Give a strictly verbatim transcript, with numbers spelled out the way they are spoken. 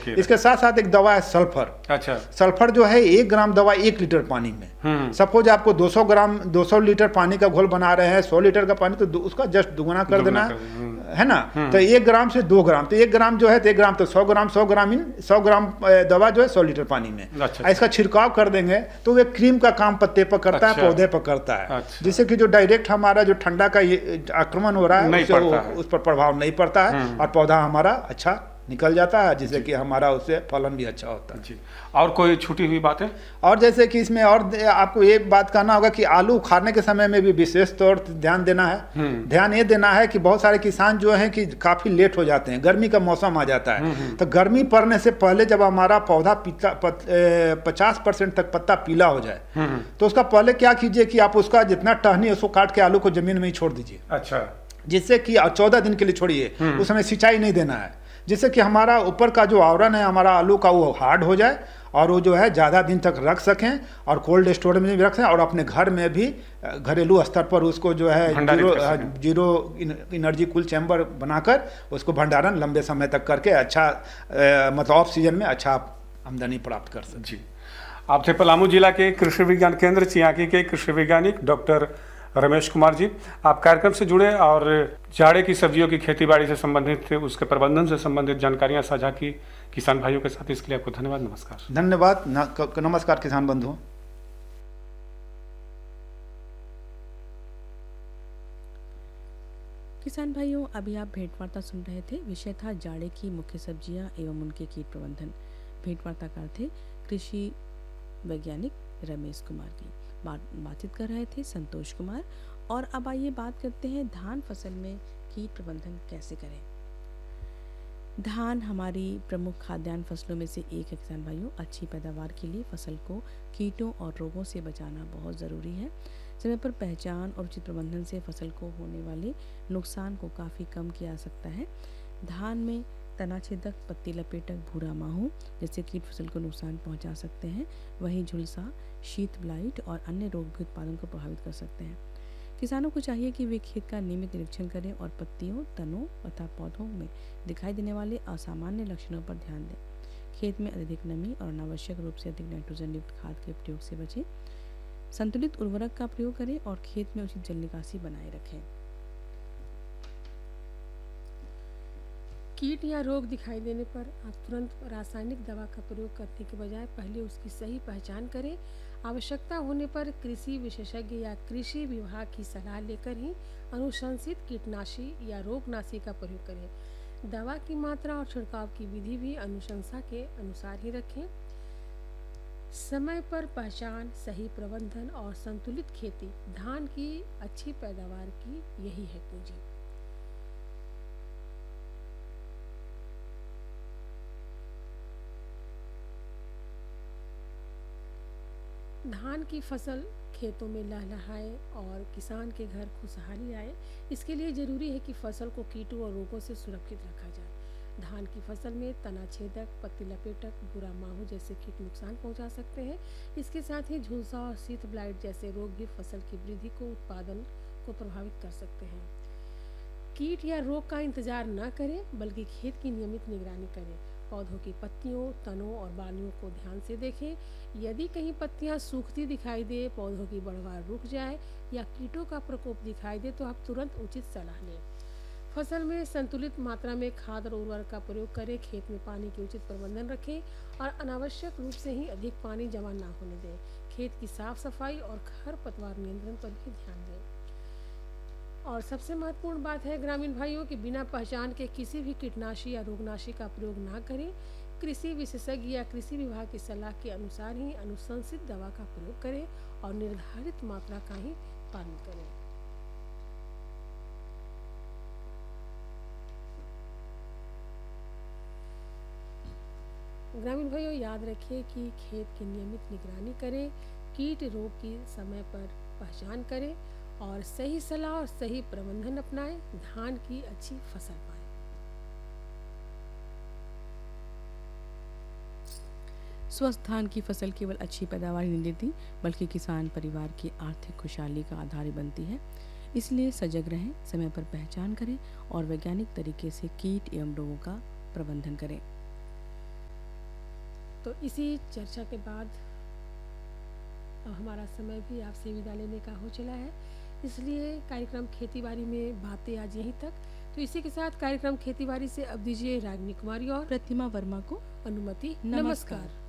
देखिए। इसके साथ साथ एक दवा है सल्फर। अच्छा। सल्फर जो है एक ग्राम दवा एक लीटर पानी में। सपोज आपको दो सौ ग्राम दो सौ लीटर पानी का घोल बना रहे हैं, सौ लीटर का पानी, तो उसका जस्ट दुगुना कर देना है ना। तो एक ग्राम से दो ग्राम, तो एक ग्राम जो है तो एक ग्राम तो सौ ग्राम, सौ ग्राम इन सौ ग्राम दवा जो है सौ लीटर पानी में। अच्छा। इसका छिड़काव कर देंगे तो वे क्रीम का काम पत्ते पर करता है, पौधे पर करता है, जिससे कि जो डायरेक्ट हमारा जो ठंडा का ये आक्रमण हो रहा है उस पर प्रभाव नहीं पड़ता है और पौधा हमारा अच्छा निकल जाता है, जिससे कि हमारा उससे फलन भी अच्छा होता है। जी। और कोई छूटी हुई बात है? और जैसे कि इसमें और आपको ये बात करना होगा कि आलू उखाड़ने के समय में भी विशेष तौर पर ध्यान देना है। ध्यान ये देना है कि बहुत सारे किसान जो हैं कि काफ़ी लेट हो जाते हैं, गर्मी का मौसम आ जाता है, तो गर्मी पड़ने से पहले जब हमारा पौधा पीता पचास परसेंट तक पत्ता पीला हो जाए तो उसका पहले क्या कीजिए कि आप उसका जितना टहनी उसको काट के आलू को जमीन में ही छोड़ दीजिए। अच्छा। जिससे कि चौदह दिन के लिए छोड़िए, उस समय सिंचाई नहीं देना है, जिससे कि हमारा ऊपर का जो आवरण है हमारा आलू का वो हार्ड हो जाए और वो जो है ज़्यादा दिन तक रख सकें और कोल्ड स्टोरेज में भी रख सकें और अपने घर में भी घरेलू स्तर पर उसको जो है zero zero energy cool chamber बनाकर उसको भंडारण लंबे समय तक करके अच्छा आ, मतलब ऑफ सीजन में अच्छा आमदनी प्राप्त कर सकें। जी। आप थे पलामू जिला के कृषि विज्ञान केंद्र चियाकी के कृषि वैज्ञानिक डॉक्टर रमेश कुमार जी। आप कार्यक्रम से जुड़े और जाड़े की सब्जियों की खेती बाड़ी से संबंधित थे, उसके प्रबंधन से संबंधित जानकारियां साझा की किसान भाइयों के साथ, इसके लिए आपको धन्यवाद। नमस्कार। धन्यवाद। नमस्कार किसान बंधुओं। किसान भाइयों, अभी आप भेंटवार्ता सुन रहे थे। विषय था जाड़े की मुख्य सब्जियां एवं उनके कीट प्रबंधन। भेंटवार्ताकार थे कृषि वैज्ञानिक रमेश कुमार जी। बात बातचीत कर रहे थे संतोष कुमार। और अब आइए बात करते हैं धान फसल में कीट प्रबंधन कैसे करें। धान हमारी प्रमुख खाद्यान्न फसलों में से एक है किसान भाइयों। अच्छी पैदावार के लिए फसल को कीटों और रोगों से बचाना बहुत ज़रूरी है। समय पर पहचान और उचित प्रबंधन से फसल को होने वाले नुकसान को काफ़ी कम किया जा सकता है। धान में तनाछेदक, पत्ती लपेटक, भूरा माहू जैसे कीट फसल को नुकसान पहुंचा सकते हैं। वहीं झुलसा, शीत ब्लाइट और अन्य रोग भी उत्पादन को प्रभावित कर सकते हैं। किसानों को चाहिए कि वे खेत का नियमित निरीक्षण करें और पत्तियों, तनों तथा पौधों में दिखाई देने वाले असामान्य लक्षणों पर ध्यान दें। खेत में अधिक नमी और अनावश्यक रूप से अधिक नाइट्रोजन युक्त खाद के प्रयोग से बचें। संतुलित उर्वरक का प्रयोग करें और खेत में उचित जल निकासी बनाए रखें। कीट या रोग दिखाई देने पर आप तुरंत रासायनिक दवा का प्रयोग करने के बजाय पहले उसकी सही पहचान करें। आवश्यकता होने पर कृषि विशेषज्ञ या कृषि विभाग की सलाह लेकर ही अनुशंसित कीटनाशी या रोगनाशी का प्रयोग करें। दवा की मात्रा और छिड़काव की विधि भी अनुशंसा के अनुसार ही रखें। समय पर पहचान, सही प्रबंधन और संतुलित खेती धान की अच्छी पैदावार की यही है पूंजी। धान की फसल खेतों में लहलहाए और किसान के घर खुशहाली आए, इसके लिए जरूरी है कि फसल को कीटों और रोगों से सुरक्षित रखा जाए। धान की फसल में तनाछेदक, पत्ती लपेटक, भूरा माहू जैसे कीट नुकसान पहुंचा सकते हैं। इसके साथ ही झुलसा और शीत ब्लाइट जैसे रोग भी फसल की वृद्धि को, उत्पादन को प्रभावित कर सकते हैं। कीट या रोग का इंतजार न करें, बल्कि खेत की नियमित निगरानी करें। पौधों की पत्तियों, तनों और बालियों को ध्यान से देखें। यदि कहीं पत्तियां सूखती दिखाई दे, पौधों की बढ़वार रुक जाए या कीटों का प्रकोप दिखाई दे तो आप तुरंत उचित सलाह लें। फसल में संतुलित मात्रा में खाद और उर्वरक का प्रयोग करें। खेत में पानी के उचित प्रबंधन रखें और अनावश्यक रूप से ही अधिक पानी जमा न होने दें। खेत की साफ सफाई और खरपतवार नियंत्रण पर भी ध्यान दें। और सबसे महत्वपूर्ण बात है ग्रामीण भाइयों कि बिना पहचान के किसी भी कीटनाशी या रोगनाशी का प्रयोग ना करें। कृषि विशेषज्ञ या कृषि विभाग की सलाह के अनुसार ही अनुशंसित दवा का प्रयोग करें और निर्धारित मात्रा का ही पालन करें। ग्रामीण भाइयों, याद रखिए कि खेत की नियमित निगरानी करें, कीट रोग की समय पर पहचान करें और सही सलाह और सही प्रबंधन अपनाएं। धान की अच्छी फसल पाएं। स्वस्थ धान की फसल केवल अच्छी पैदावार ही नहीं देती, बल्कि किसान परिवार की आर्थिक खुशहाली का आधार ही बनती है। इसलिए सजग रहें, समय पर पहचान करें और वैज्ञानिक तरीके से कीट एवं रोगों का प्रबंधन करें। तो इसी चर्चा के बाद अब हमारा समय भी आपसे विदा लेने का हो चला है, इसलिए कार्यक्रम खेती बाड़ी में बातें आज यहीं तक। तो इसी के साथ कार्यक्रम खेती बाड़ी से अब दीजिए रागिनी कुमारी और प्रतिमा वर्मा को अनुमति। नमस्कार। नमस्कार।